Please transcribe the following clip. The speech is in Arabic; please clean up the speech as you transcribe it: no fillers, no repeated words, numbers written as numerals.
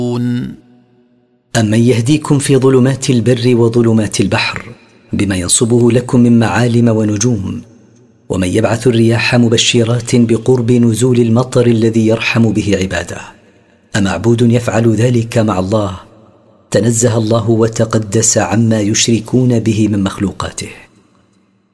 أمن يهديكم في ظلمات البر وظلمات البحر بما ينصبه لكم من معالم ونجوم، ومن يبعث الرياح مبشرات بقرب نزول المطر الذي يرحم به عباده، أمعبود يفعل ذلك مع الله؟ تنزه الله وتقدس عما يشركون به من مخلوقاته.